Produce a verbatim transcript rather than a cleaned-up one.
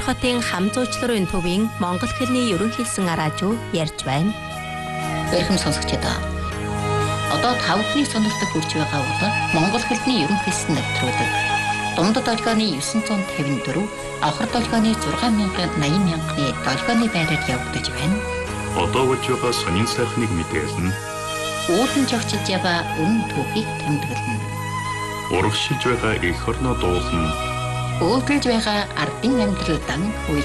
хотын хам зуучларын төвийн монгол хэлний ерөнхийлсэн араажуу ярьж байна. Эрхэм сонсогчдоо. Одоо тав хүний сонирхдаг хүрч байгаа бол монгол хэлний ерөнхийлсэн нэвтрүүлэг. Дундад долгионы дев'ять п'ятьдесят четыре, авахар долгионы шесть thousand eighty мянганы долгионы байраар явагдаж байна. Одоо болж байгаа сонин сайхныг мэдээлнэ. Үүдэн жогчж яваа өмнө түүхийг тэмдэглэнэ. Урагшилж байгаа эх орноо дуулна. Өөдрөж байгаа ардын амьдралдан үйл